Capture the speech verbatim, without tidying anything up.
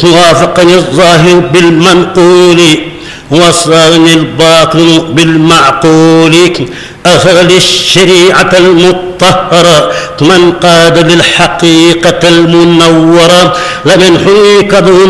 وافقني الظاهر بالمنقول وصاني الباطن بالمعقول أثر للشريعة المطهرة من قاد للحقيقة المنورة لمن حيك